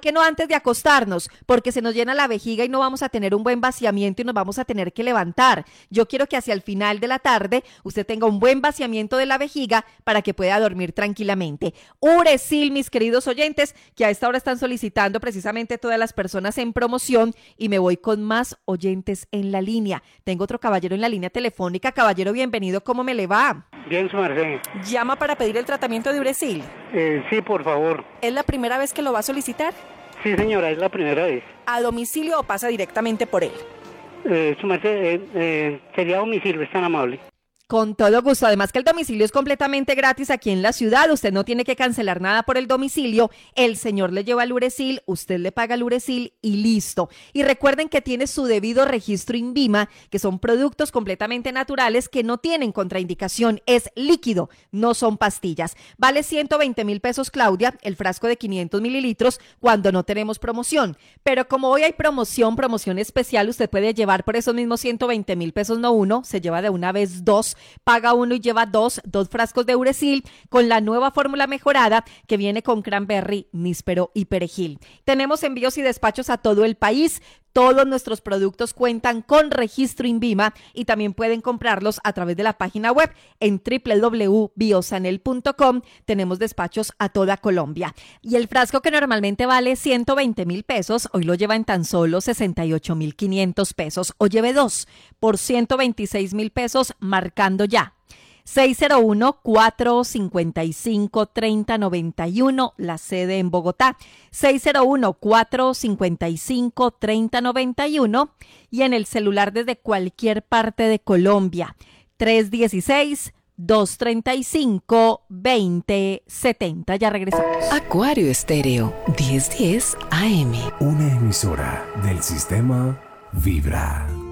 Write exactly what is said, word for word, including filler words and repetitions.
qué no antes de acostarnos? Porque se nos llena la vejiga y no vamos a tener un buen vaciamiento y nos vamos a tener que levantar. Yo quiero que hacia el final de la tarde usted tenga un buen vaciamiento de la vejiga para que pueda dormir tranquilamente. Uresil, mis queridos oyentes, que a esta hora están solicitando precisamente todas las personas en promoción, y me voy con más oyentes en la línea. Tengo otro caballero en la línea telefónica. Caballero, bienvenido. ¿Cómo me le va? Bien, su merced. Llama para pedir el tratamiento de Uresil. Eh, sí, por favor. ¿Es la primera vez que lo va a solicitar? Sí, señora, es la primera vez. ¿A domicilio o pasa directamente por él? Eh, su merced, eh, eh, sería domicilio, es tan amable. Con todo gusto, además que el domicilio es completamente gratis aquí en la ciudad, usted no tiene que cancelar nada por el domicilio, el señor le lleva el Uresil, usted le paga el Uresil y listo. Y recuerden que tiene su debido registro INVIMA, que son productos completamente naturales que no tienen contraindicación, es líquido, no son pastillas. Vale ciento veinte mil pesos, Claudia, el frasco de quinientos mililitros cuando no tenemos promoción, pero como hoy hay promoción, promoción especial, usted puede llevar por esos mismos ciento veinte mil pesos, no uno, se lleva de una vez dos. Paga uno y lleva dos, dos frascos de Uresil con la nueva fórmula mejorada que viene con cranberry, níspero y perejil. Tenemos envíos y despachos a todo el país. Todos nuestros productos cuentan con registro INVIMA y también pueden comprarlos a través de la página web en doble u doble u doble u punto biosanel punto com. Tenemos despachos a toda Colombia. Y el frasco que normalmente vale ciento veinte mil pesos, hoy lo lleva en tan solo sesenta y ocho mil quinientos pesos. O lleve dos por ciento veintiséis mil pesos marcando ya. seis cero uno, cuatro cinco cinco, tres cero nueve uno, la sede en Bogotá, seis cero uno, cuatro cinco cinco, tres cero nueve uno, y en el celular desde cualquier parte de Colombia, tres uno seis, dos tres cinco, dos cero siete cero. Ya regresamos. Acuario Estéreo, diez diez A M. Una emisora del sistema Vibra.